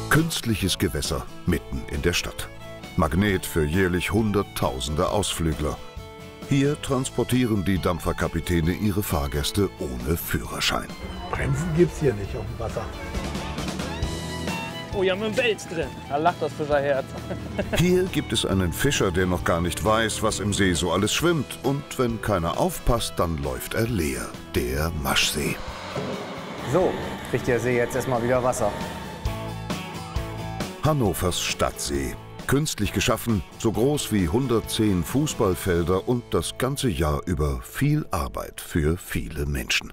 Künstliches Gewässer mitten in der Stadt. Magnet für jährlich Hunderttausende Ausflügler. Hier transportieren die Dampferkapitäne ihre Fahrgäste ohne Führerschein. Bremsen gibt's hier nicht auf dem Wasser. Oh, hier haben wir einen Wels drin. Da lacht das Fischerherz. Hier gibt es einen Fischer, der noch gar nicht weiß, was im See so alles schwimmt. Und wenn keiner aufpasst, dann läuft er leer. Der Maschsee. So, kriegt der See jetzt erstmal wieder Wasser. Hannovers Stadtsee. Künstlich geschaffen, so groß wie 110 Fußballfelder und das ganze Jahr über viel Arbeit für viele Menschen.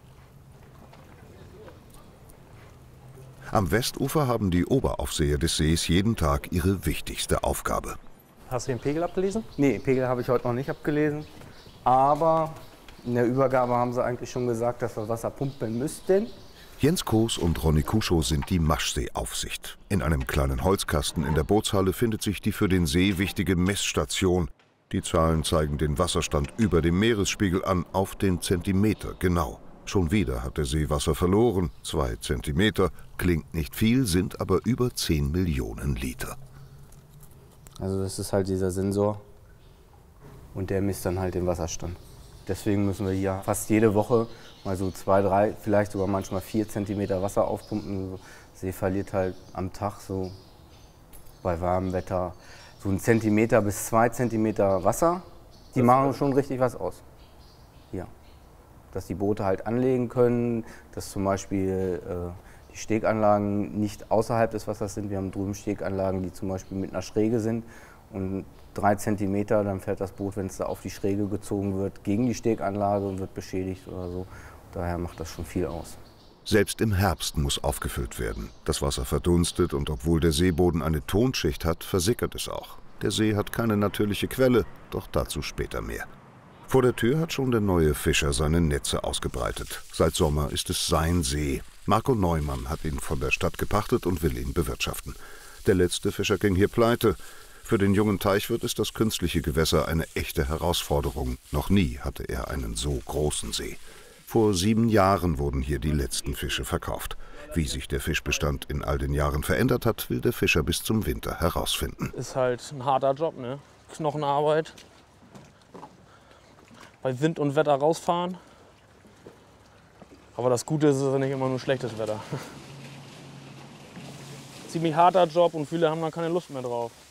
Am Westufer haben die Oberaufseher des Sees jeden Tag ihre wichtigste Aufgabe. Hast du den Pegel abgelesen? Nee, Pegel habe ich heute noch nicht abgelesen. Aber in der Übergabe haben sie eigentlich schon gesagt, dass wir Wasser pumpen müssten. Jens Koos und Ronny Kuschow sind die Maschseeaufsicht. In einem kleinen Holzkasten in der Bootshalle findet sich die für den See wichtige Messstation. Die Zahlen zeigen den Wasserstand über dem Meeresspiegel an, auf den Zentimeter genau. Schon wieder hat der See Wasser verloren. 2 Zentimeter, klingt nicht viel, sind aber über 10 Millionen Liter. Also das ist halt dieser Sensor und der misst dann halt den Wasserstand. Deswegen müssen wir hier fast jede Woche mal so 2, 3, vielleicht sogar manchmal 4 Zentimeter Wasser aufpumpen. Der See verliert halt am Tag so bei warmem Wetter so 1 Zentimeter bis 2 Zentimeter Wasser. Die machen schon richtig was aus. Hier. Dass die Boote halt anlegen können, dass zum Beispiel die Steganlagen nicht außerhalb des Wassers sind. Wir haben drüben Steganlagen, die zum Beispiel mit einer Schräge sind. Und 3 Zentimeter, dann fährt das Boot, wenn es da auf die Schräge gezogen wird, gegen die Steganlage und wird beschädigt oder so. Daher macht das schon viel aus. Selbst im Herbst muss aufgefüllt werden. Das Wasser verdunstet und obwohl der Seeboden eine Tonschicht hat, versickert es auch. Der See hat keine natürliche Quelle, doch dazu später mehr. Vor der Tür hat schon der neue Fischer seine Netze ausgebreitet. Seit Sommer ist es sein See. Marco Neumann hat ihn von der Stadt gepachtet und will ihn bewirtschaften. Der letzte Fischer ging hier pleite. Für den jungen Teichwirt ist das künstliche Gewässer eine echte Herausforderung. Noch nie hatte er einen so großen See. Vor 7 Jahren wurden hier die letzten Fische verkauft. Wie sich der Fischbestand in all den Jahren verändert hat, will der Fischer bis zum Winter herausfinden. Ist halt ein harter Job, ne? Knochenarbeit. Bei Wind und Wetter rausfahren. Aber das Gute ist, es ist nicht immer nur schlechtes Wetter. Ziemlich harter Job und viele haben da keine Lust mehr drauf.